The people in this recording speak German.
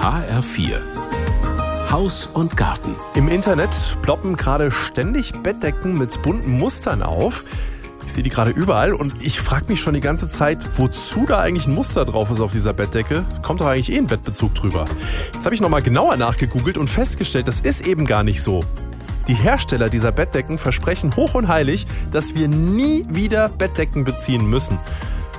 HR4 Haus und Garten. Im Internet ploppen gerade ständig Bettdecken mit bunten Mustern auf. Ich sehe die gerade überall und ich frage mich schon die ganze Zeit, wozu da eigentlich ein Muster drauf ist auf dieser Bettdecke. Kommt doch eigentlich ein Bettbezug drüber. Jetzt habe ich nochmal genauer nachgegoogelt und festgestellt, das ist eben gar nicht so. Die Hersteller dieser Bettdecken versprechen hoch und heilig, dass wir nie wieder Bettdecken beziehen müssen.